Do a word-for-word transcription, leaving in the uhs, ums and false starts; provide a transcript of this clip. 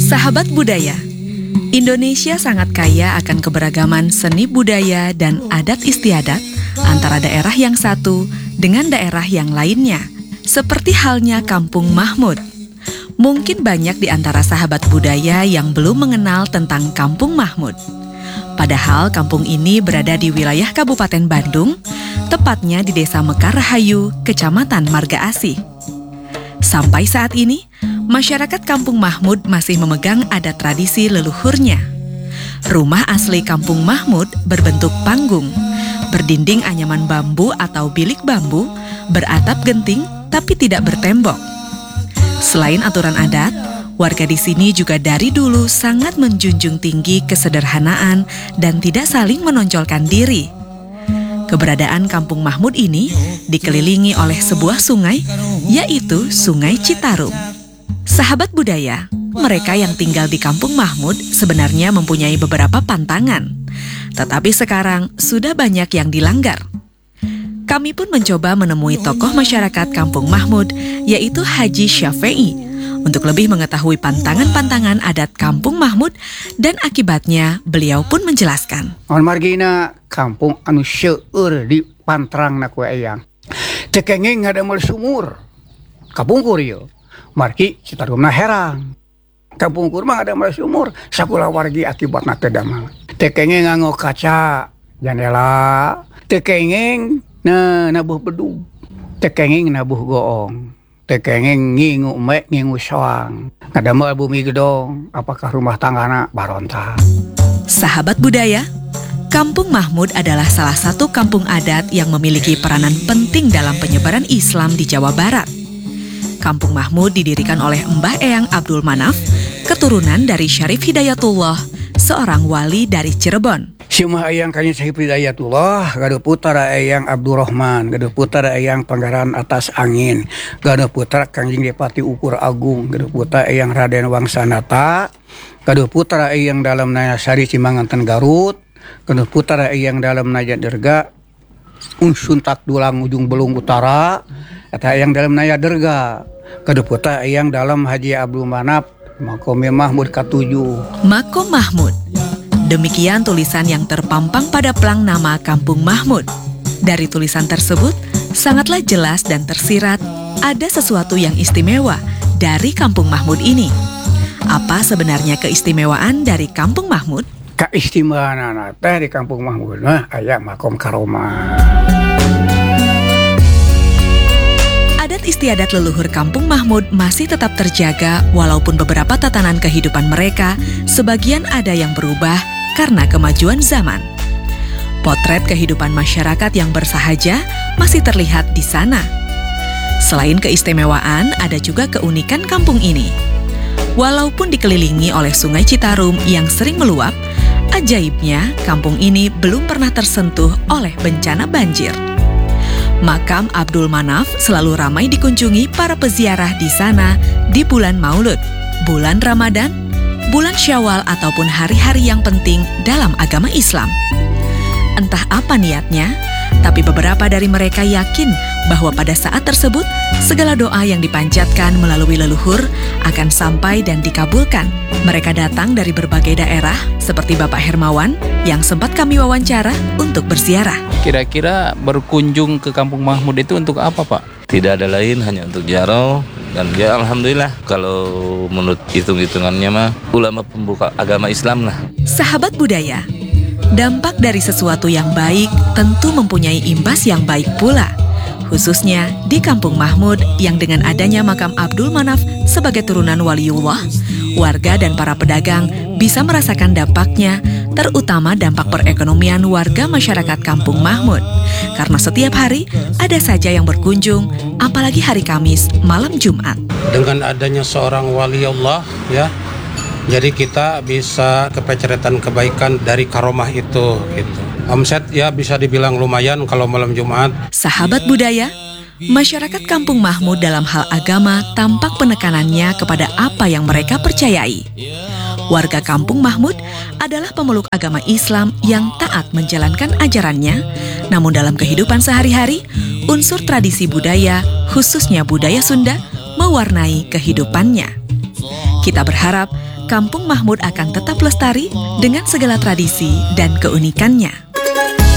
Sahabat budaya, Indonesia sangat kaya akan keberagaman seni budaya dan adat istiadat antara daerah yang satu dengan daerah yang lainnya, seperti halnya Kampung Mahmud. Mungkin banyak di antara sahabat budaya yang belum mengenal tentang Kampung Mahmud. Padahal kampung ini berada di wilayah Kabupaten Bandung, tepatnya di Desa Mekar Rahayu, Kecamatan Marga Asih. Sampai saat ini, masyarakat Kampung Mahmud masih memegang adat tradisi leluhurnya. Rumah asli Kampung Mahmud berbentuk panggung, berdinding anyaman bambu atau bilik bambu, beratap genting tapi tidak bertembok. Selain aturan adat, warga di sini juga dari dulu sangat menjunjung tinggi kesederhanaan dan tidak saling menonjolkan diri. Keberadaan Kampung Mahmud ini dikelilingi oleh sebuah sungai, yaitu Sungai Citarum. Sahabat budaya, mereka yang tinggal di Kampung Mahmud sebenarnya mempunyai beberapa pantangan, tetapi sekarang sudah banyak yang dilanggar. Kami pun mencoba menemui tokoh masyarakat Kampung Mahmud, yaitu Haji Syafi'i, untuk lebih mengetahui pantangan-pantangan adat Kampung Mahmud dan akibatnya beliau pun menjelaskan. On margina kampung anu seueur di pantrangna ku eyang. Teu kenging ngadamel sumur. Kapungkur ieu. Margi Citarumna herang. Kapungkur mah ngadamel sumur, sakulah wargi akibatna teu damang. Teu kenging nganggo kaca jendela, teu kenging na nabuh bedug, teu kenging nabuh goong. Tekengeng ngingu mek ngingu soang. Ngadamel bumi gedong, apakah rumah tanggana baronta. Sahabat budaya, Kampung Mahmud adalah salah satu kampung adat yang memiliki peranan penting dalam penyebaran Islam di Jawa Barat. Kampung Mahmud didirikan oleh Mbah Eyang Abdul Manaf, keturunan dari Syarif Hidayatullah, seorang wali dari Cirebon. Si Mbah Eyang Kanjeng Syarif Hidayatullah, gaduh putra Eyang Abdurrahman, gaduh putra Eyang Pangeran Atas Angin, gaduh putra Kanjeng Depati Ukur Agung, gaduh putra Eyang Raden Wangsanata, gaduh putra Eyang Dalam Naya Sari Cimanganten Garut, gaduh putra Eyang Dalam Naya Derga, Unsuntak Dulang Ujung Belung Utara, kata Eyang Dalam Naya Derga, gaduh putra Eyang Dalam Haji Abdul Manaf, Makom Mahmud Katujuh. Makom Mahmud. Demikian tulisan yang terpampang pada plang nama Kampung Mahmud. Dari tulisan tersebut, sangatlah jelas dan tersirat ada sesuatu yang istimewa dari Kampung Mahmud ini. Apa sebenarnya keistimewaan dari Kampung Mahmud? Keistimewaan teh di Kampung Mahmud mah aya makom karomah. Adat istiadat leluhur Kampung Mahmud masih tetap terjaga walaupun beberapa tatanan kehidupan mereka sebagian ada yang berubah karena kemajuan zaman. Potret kehidupan masyarakat yang bersahaja masih terlihat di sana. Selain keistimewaan, ada juga keunikan kampung ini. Walaupun dikelilingi oleh Sungai Citarum yang sering meluap, ajaibnya kampung ini belum pernah tersentuh oleh bencana banjir. Makam Abdul Manaf selalu ramai dikunjungi para peziarah di sana di bulan Maulud, bulan Ramadan, bulan Syawal ataupun hari-hari yang penting dalam agama Islam. Entah apa niatnya, tapi beberapa dari mereka yakin bahwa pada saat tersebut segala doa yang dipanjatkan melalui leluhur akan sampai dan dikabulkan. Mereka datang dari berbagai daerah seperti Bapak Hermawan yang sempat kami wawancara untuk berziarah. Kira-kira berkunjung ke Kampung Mahmud itu untuk apa, Pak? Tidak ada lain, hanya untuk ziarah. Dan ya alhamdulillah kalau menurut hitung-hitungannya mah ulama pembuka agama Islam lah. Sahabat budaya, dampak dari sesuatu yang baik tentu mempunyai imbas yang baik pula. Khususnya di Kampung Mahmud yang dengan adanya makam Abdul Manaf sebagai turunan waliullah, warga dan para pedagang bisa merasakan dampaknya, terutama dampak perekonomian warga masyarakat Kampung Mahmud. Karena setiap hari ada saja yang berkunjung, apalagi hari Kamis, malam Jumat. Dengan adanya seorang waliullah ya, jadi kita bisa kepeceretan kebaikan dari karomah itu gitu. Omset ya bisa dibilang lumayan kalau malam Jumat. Sahabat budaya, masyarakat Kampung Mahmud dalam hal agama tampak penekanannya kepada apa yang mereka percayai. Warga Kampung Mahmud adalah pemeluk agama Islam yang taat menjalankan ajarannya, namun dalam kehidupan sehari-hari, unsur tradisi budaya, khususnya budaya Sunda, mewarnai kehidupannya. Kita berharap Kampung Mahmud akan tetap lestari dengan segala tradisi dan keunikannya.